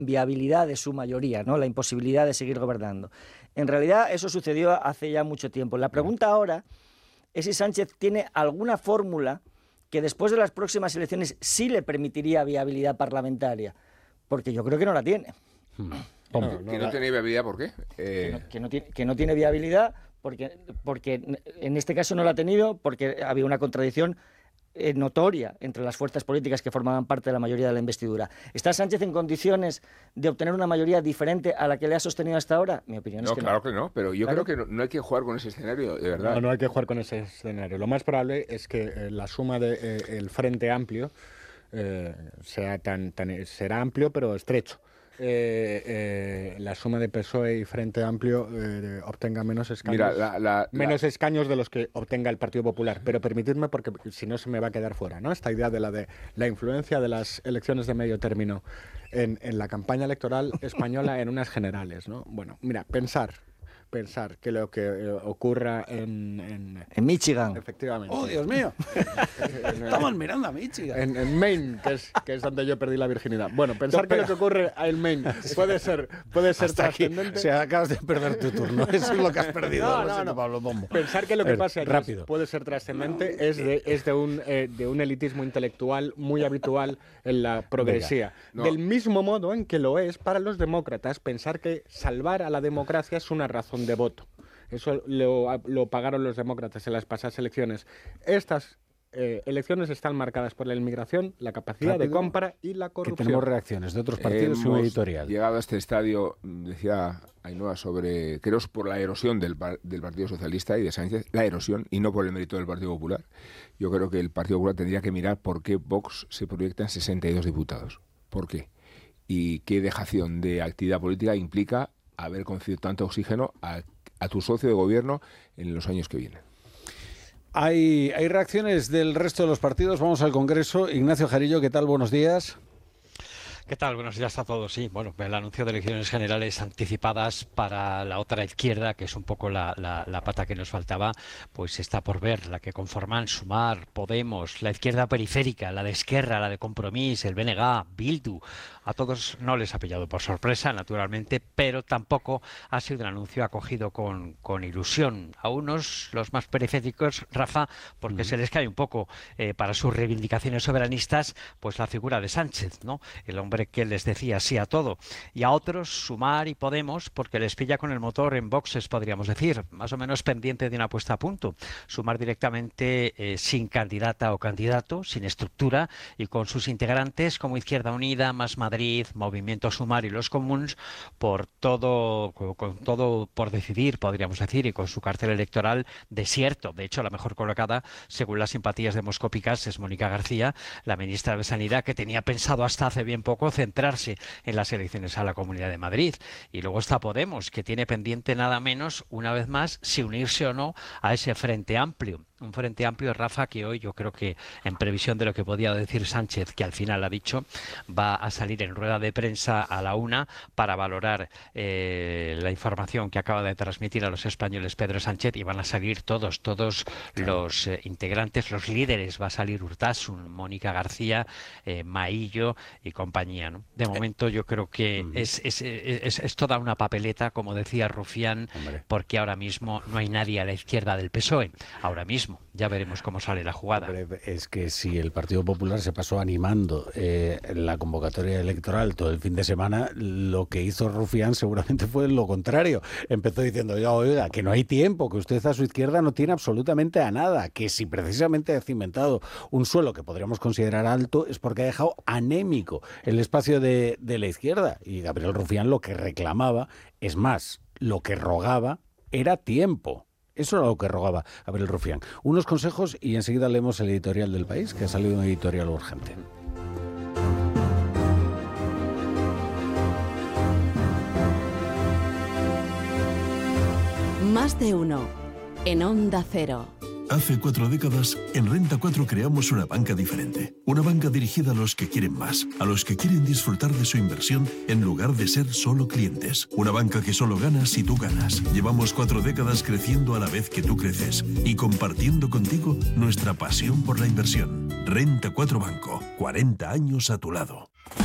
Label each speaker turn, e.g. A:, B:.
A: viabilidad de su mayoría, ¿no? La imposibilidad de seguir gobernando. En realidad eso sucedió hace ya mucho tiempo. La pregunta ahora es si Sánchez tiene alguna fórmula que después de las próximas elecciones sí le permitiría viabilidad parlamentaria, porque yo creo que no la tiene.
B: ¿Que no tiene viabilidad por qué?
A: Que no tiene viabilidad porque en este caso no la ha tenido porque había una contradicción notoria entre las fuerzas políticas que formaban parte de la mayoría de la investidura. ¿Está Sánchez en condiciones de obtener una mayoría diferente a la que le ha sostenido hasta ahora? Mi opinión es que
B: claro que no, pero yo creo que no hay que jugar con ese escenario, de verdad.
C: No hay que jugar con ese escenario. Lo más probable es que la suma del Frente Amplio será amplio pero estrecho. La suma de PSOE y Frente Amplio obtenga menos escaños, menos escaños de los que obtenga el Partido Popular. Pero permitidme, porque si no se me va a quedar fuera, ¿no? Esta idea de la influencia de las elecciones de medio término en la campaña electoral española en unas generales, ¿no? Bueno, mira, pensar que lo que ocurra en
A: Michigan.
C: Efectivamente.
D: ¡Oh, Dios mío! Estamos mirando a Michigan.
C: En Maine, que es donde yo perdí la virginidad. Bueno, pensar que lo que ocurre en Maine puede ser trascendente.
D: O sea, acabas de perder tu turno. Eso es lo que has perdido.
C: No. Pablo Pombo. Pensar que lo que pasa rápido puede ser trascendente es de un elitismo intelectual muy habitual en la progresía. Del mismo modo en que lo es para los demócratas pensar que salvar a la democracia es una razón de voto. Eso lo pagaron los demócratas en las pasadas elecciones. Estas elecciones están marcadas por la inmigración, la capacidad de compra y la corrupción.
D: Que tenemos reacciones de otros partidos y un editorial.
B: Llegado a este estadio, decía Ainhoa creo por la erosión del Partido Socialista y de Sánchez, la erosión y no por el mérito del Partido Popular. Yo creo que el Partido Popular tendría que mirar por qué Vox se proyecta en 62 diputados. ¿Por qué? Y qué dejación de actividad política implica haber concedido tanto oxígeno a tu socio de gobierno en los años que vienen.
D: Hay reacciones del resto de los partidos. Vamos al Congreso. Ignacio Jarillo, ¿qué tal? Buenos días.
E: ¿Qué tal? Buenos días a todos. Sí, bueno, el anuncio de elecciones generales anticipadas para la otra izquierda, que es un poco la pata que nos faltaba, pues está por ver, la que conforman Sumar, Podemos, la izquierda periférica, la de Esquerra, la de Compromís, el BNG, Bildu. A todos no les ha pillado por sorpresa, naturalmente, pero tampoco ha sido un anuncio acogido con ilusión. A unos, los más periféricos, Rafa, porque se les cae un poco para sus reivindicaciones soberanistas, pues la figura de Sánchez, ¿no? El hombre que les decía sí a todo. Y a otros, Sumar y Podemos, porque les pilla con el motor en boxes, podríamos decir, más o menos pendiente de una puesta a punto. Sumar directamente sin candidata o candidato, sin estructura, y con sus integrantes como Izquierda Unida, Más Madrid, Movimiento Sumar y los Comuns, con todo por decidir, podríamos decir, y con su cartel electoral desierto. De hecho, la mejor colocada, según las simpatías demoscópicas, es Mónica García, la ministra de Sanidad, que tenía pensado hasta hace bien poco centrarse en las elecciones a la Comunidad de Madrid. Y luego está Podemos, que tiene pendiente nada menos, una vez más, si unirse o no a ese Frente Amplio. Un Frente Amplio, Rafa, que hoy yo creo que, en previsión de lo que podía decir Sánchez, que al final ha dicho, va a salir en rueda de prensa a la 1 para valorar la información que acaba de transmitir a los españoles Pedro Sánchez, y van a salir todos los integrantes, los líderes. Va a salir Urtasun, Mónica García, Maillo y compañía, ¿no? De momento yo creo que es toda una papeleta, como decía Rufián, porque ahora mismo no hay nadie a la izquierda del PSOE. Ahora mismo. Ya veremos cómo sale la jugada.
D: Es que si el Partido Popular se pasó animando la convocatoria electoral todo el fin de semana, lo que hizo Rufián seguramente fue lo contrario. Empezó diciendo, oiga, que no hay tiempo, que usted a su izquierda no tiene absolutamente a nada, que si precisamente ha cimentado un suelo que podríamos considerar alto es porque ha dejado anémico el espacio de la izquierda. Y Gabriel Rufián lo que reclamaba, es más, lo que rogaba era tiempo. Eso era lo que rogaba Gabriel Rufián. Unos consejos y enseguida leemos el editorial del País, que ha salido un editorial urgente.
F: Más de uno. En Onda Cero.
G: Hace 4 décadas, en Renta 4 creamos una banca diferente. Una banca dirigida a los que quieren más, a los que quieren disfrutar de su inversión en lugar de ser solo clientes. Una banca que solo gana si tú ganas. Llevamos 4 décadas creciendo a la vez que tú creces y compartiendo contigo nuestra pasión por la inversión. Renta 4 Banco, 40 años a tu lado.